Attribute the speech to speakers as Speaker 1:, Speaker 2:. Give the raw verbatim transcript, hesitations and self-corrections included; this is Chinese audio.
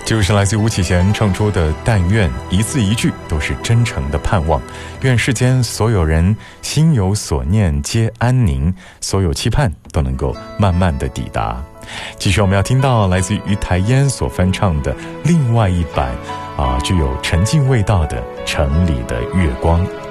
Speaker 1: 就是来自吴启贤唱出的但愿，一字一句都是真诚的盼望，愿世间所有人心有所念皆安宁，所有期盼都能够慢慢的抵达。继续我们要听到来自于台烟所翻唱的另外一版啊，具有沉静味道的城里的月光。